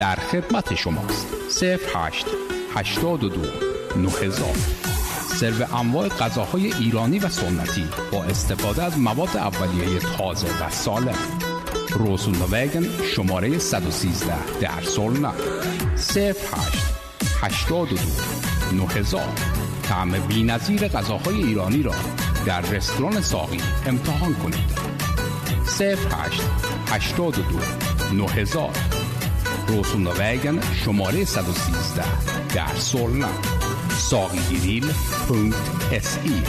در خدمت شماست. 08 82 9000. سرو انواع غذاهای ایرانی و سنتی با استفاده از مواد اولیه تازه و سالم. روزنوگن شماره 113 در سولنا. 08 82 9000. طعم بی‌نظیر غذاهای ایرانی را در رستوران ساقی امتحان کنید. 08 82 9000. روزنوگن شماره 113 در سولنا. ساقیگریل.se